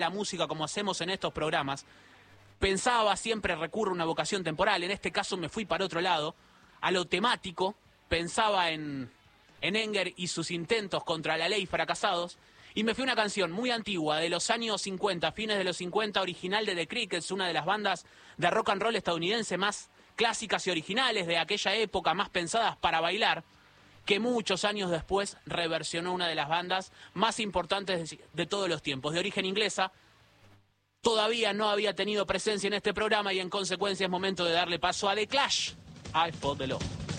la música como hacemos en estos programas, pensaba siempre recurro a una vocación temporal. En este caso me fui para otro lado, a lo temático. Pensaba en Enger y sus intentos contra la ley fracasados. Y me fui a una canción muy antigua, de los años 50, fines de los 50, original de The Crickets, una de las bandas de rock and roll estadounidense más clásicas y originales de aquella época, más pensadas para bailar, que muchos años después reversionó una de las bandas más importantes de todos los tiempos, de origen inglesa. Todavía no había tenido presencia en este programa y en consecuencia es momento de darle paso a The Clash, I Fought the Law.